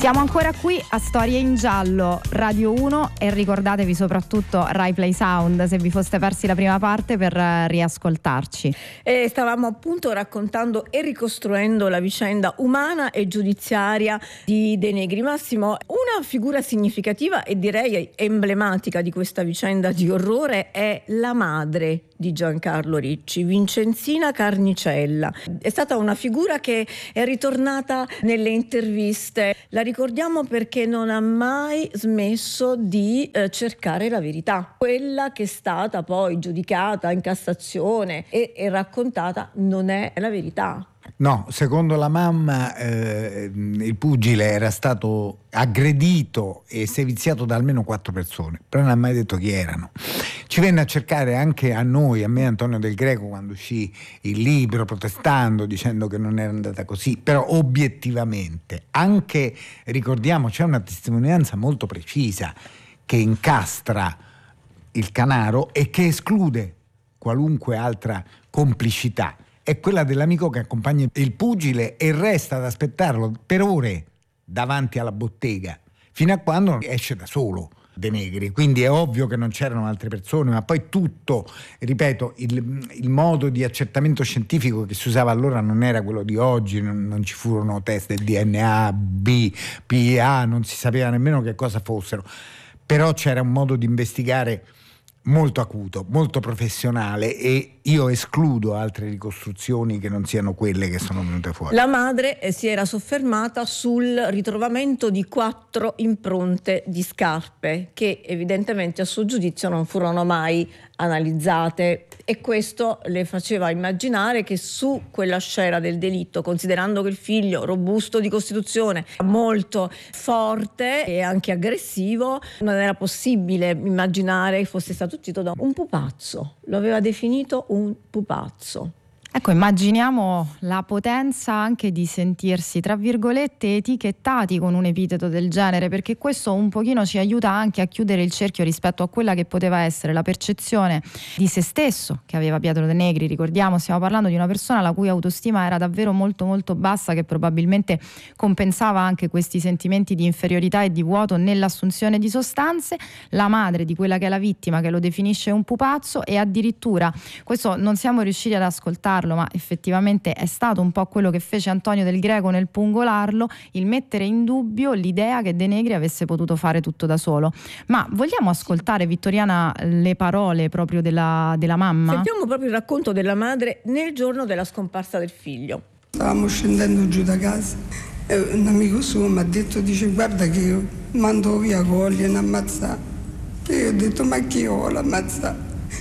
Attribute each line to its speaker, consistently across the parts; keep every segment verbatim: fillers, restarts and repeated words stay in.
Speaker 1: Siamo ancora qui a Storie in Giallo, Radio uno, e ricordatevi soprattutto Rai Play Sound se vi foste persi la prima parte per riascoltarci.
Speaker 2: E stavamo appunto raccontando e ricostruendo la vicenda umana e giudiziaria di De Negri. Massimo, una figura significativa e direi emblematica di questa vicenda di orrore è la madre di Giancarlo Ricci, Vincenzina Carnicella. È stata una figura che è ritornata nelle interviste. La ricordiamo perché non ha mai smesso di eh, cercare la verità. Quella che è stata poi giudicata in Cassazione e, e raccontata non è la verità.
Speaker 3: No, secondo la mamma eh, il pugile era stato aggredito e seviziato da almeno quattro persone, però non ha mai detto chi erano. Ci venne a cercare anche a noi, a me Antonio Del Greco, quando uscì il libro protestando, dicendo che non era andata così, però obiettivamente, anche ricordiamo, c'è una testimonianza molto precisa che incastra il Canaro e che esclude qualunque altra complicità. È quella dell'amico che accompagna il pugile e resta ad aspettarlo per ore davanti alla bottega, fino a quando esce da solo De Negri. Quindi è ovvio che non c'erano altre persone, ma poi tutto, ripeto, il, il modo di accertamento scientifico che si usava allora non era quello di oggi, non, non ci furono test del D N A, B, P A, non si sapeva nemmeno che cosa fossero, però c'era un modo di investigare molto acuto, molto professionale, e io escludo altre ricostruzioni che non siano quelle che sono venute fuori.
Speaker 2: La madre si era soffermata sul ritrovamento di quattro impronte di scarpe che evidentemente a suo giudizio non furono mai analizzate, e questo le faceva immaginare che su quella scena del delitto, considerando che il figlio, robusto di costituzione, molto forte e anche aggressivo, non era possibile immaginare che fosse stato ucciso da un pupazzo. Lo aveva definito un pupazzo.
Speaker 1: Ecco, immaginiamo la potenza anche di sentirsi, tra virgolette, etichettati con un epiteto del genere, perché questo un pochino ci aiuta anche a chiudere il cerchio rispetto a quella che poteva essere la percezione di se stesso che aveva Pietro De Negri. Ricordiamo, stiamo parlando di una persona la cui autostima era davvero molto molto bassa, che probabilmente compensava anche questi sentimenti di inferiorità e di vuoto nell'assunzione di sostanze, la madre di quella che è la vittima che lo definisce un pupazzo, e addirittura, questo non siamo riusciti ad ascoltarlo, ma effettivamente è stato un po' quello che fece Antonio Del Greco nel pungolarlo, il mettere in dubbio l'idea che De Negri avesse potuto fare tutto da solo. Ma vogliamo ascoltare, Vittoriana, le parole proprio della, della mamma?
Speaker 2: Sentiamo proprio il racconto della madre nel giorno della scomparsa del figlio.
Speaker 4: Stavamo scendendo giù da casa e un amico suo mi ha detto, dice, guarda che io mando via, vogliono ammazzare. E io ho detto, ma chi io voglio ammazzare?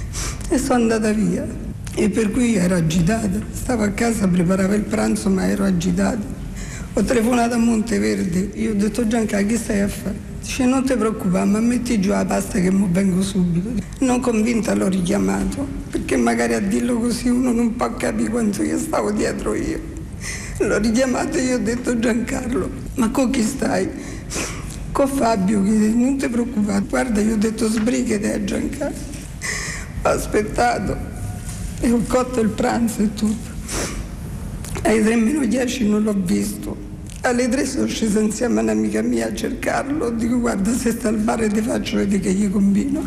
Speaker 4: E sono andata via. E per cui ero agitata, stavo a casa, preparavo il pranzo, ma ero agitata. Ho telefonato a Monteverde, io ho detto, Gianca, che stai a fare? Dice, non ti preoccupare, ma metti giù la pasta che mo vengo subito. Non convinta l'ho richiamato, perché magari a dirlo così uno non può capire quanto io stavo dietro io. L'ho richiamato e io ho detto, Giancarlo, ma con chi stai? Con Fabio, che non ti preoccupare, guarda, io ho detto, sbrigati a Giancarlo. Ho aspettato e ho cotto il pranzo e tutto. Alle tre meno dieci non l'ho visto. Alle tre sono scesa insieme a un'amica mia a cercarlo. Dico, guarda, se sta al bar ti faccio vedere che gli combino.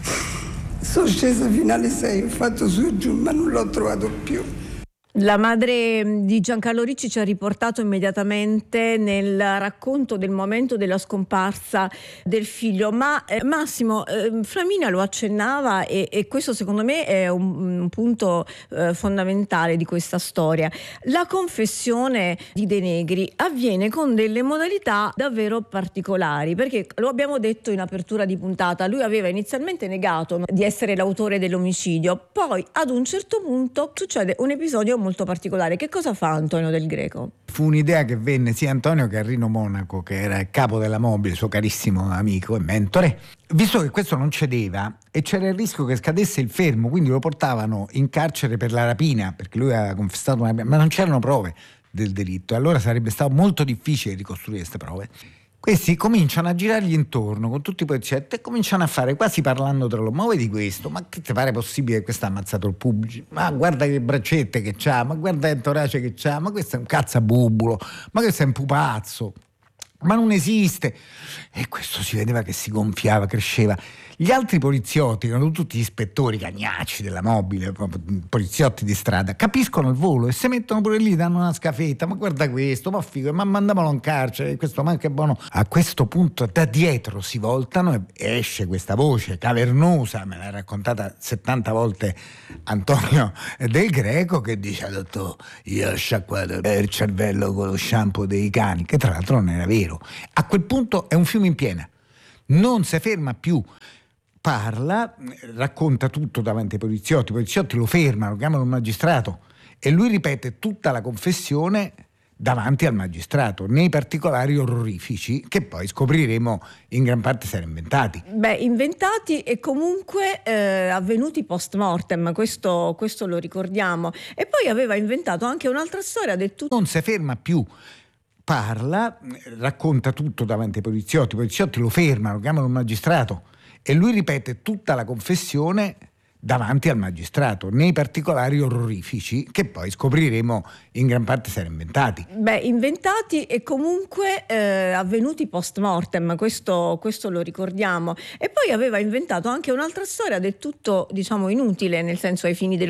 Speaker 4: Sono scesa fino alle sei, ho fatto su e giù, ma non l'ho trovato più.
Speaker 2: La madre di Giancarlo Ricci ci ha riportato immediatamente nel racconto del momento della scomparsa del figlio, ma eh, Massimo, eh, Flaminia lo accennava e, e questo secondo me è un, un punto eh, fondamentale di questa storia. La confessione di De Negri avviene con delle modalità davvero particolari, perché lo abbiamo detto in apertura di puntata, lui aveva inizialmente negato di essere l'autore dell'omicidio, poi ad un certo punto succede un episodio molto particolare. Che cosa fa Antonio Del Greco?
Speaker 3: Fu un'idea che venne sia a Antonio che a Rino Monaco, che era il capo della Mobile, suo carissimo amico e mentore, visto che questo non cedeva e c'era il rischio che scadesse il fermo, quindi lo portavano in carcere per la rapina, perché lui aveva confessato una rapina, ma non c'erano prove del delitto, e allora sarebbe stato molto difficile ricostruire queste prove. Questi cominciano a girargli intorno con tutti i poliziotti e cominciano a fare, quasi parlando tra loro, ma vedi questo, ma che ti pare possibile che questo ha ammazzato il pubblico? Ma guarda che braccette che c'ha, ma guarda il torace che c'ha, ma questo è un cazzabubulo, ma questo è un pupazzo. ma non esiste. E questo si vedeva che si gonfiava, cresceva. Gli altri poliziotti, erano tutti gli ispettori cagnacci della mobile, poliziotti di strada, capiscono il volo e si mettono pure lì, danno una scafetta, ma guarda questo, ma figo, ma mandamolo in carcere, questo ma che buono. A questo punto da dietro si voltano e esce questa voce cavernosa, me l'ha raccontata settanta volte Antonio Del Greco, che dice: dottor, io ho sciacquato il cervello con lo shampoo dei cani, che tra l'altro non era vero. A quel punto è un fiume in piena, non si ferma più. Parla, racconta tutto davanti ai poliziotti, i poliziotti lo fermano, chiamano il magistrato e lui ripete tutta la confessione davanti al magistrato, nei particolari orrorifici che poi scopriremo in gran parte si erano inventati.
Speaker 2: Beh, inventati e comunque eh, avvenuti post mortem, questo, questo lo ricordiamo. E poi aveva inventato anche un'altra storia del tutto...
Speaker 3: Non si ferma più. Parla, racconta tutto davanti ai poliziotti, i poliziotti lo fermano, chiamano il magistrato e lui ripete tutta la confessione davanti al magistrato, nei particolari orrorifici che poi scopriremo in gran parte si erano inventati.
Speaker 2: Beh, inventati e comunque eh, avvenuti post mortem, questo, questo lo ricordiamo. E poi aveva inventato anche un'altra storia del tutto, diciamo, inutile, nel senso ai fini dello